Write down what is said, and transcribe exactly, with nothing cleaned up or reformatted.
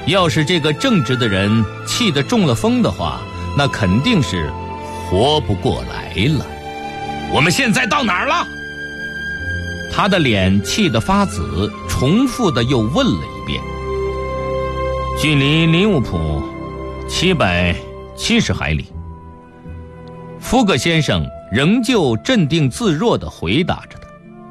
要是这个正直的人气得中了风的话，那肯定是活不过来了。 我们现在到哪儿了？ 他的脸气得发紫，重复的又问了一遍。距离利物浦七百七十海里。福格先生仍旧镇定自若地回答着他。